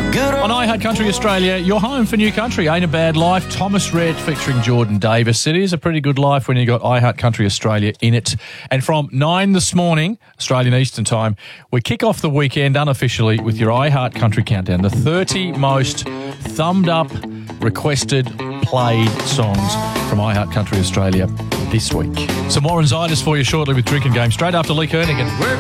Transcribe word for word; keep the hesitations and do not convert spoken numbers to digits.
On iHeart Country Australia, your home for new country. Ain't a Bad Life. Thomas Rhett featuring Jordan Davis. It is a pretty good life when you got iHeart Country Australia in it. And from nine this morning, Australian Eastern Time, we kick off the weekend unofficially with your iHeart Country Countdown. The thirty most thumbed up, requested, played songs from iHeart Country Australia this week. Some more anxieties for you shortly with Drinking Game straight after Lee Koenig.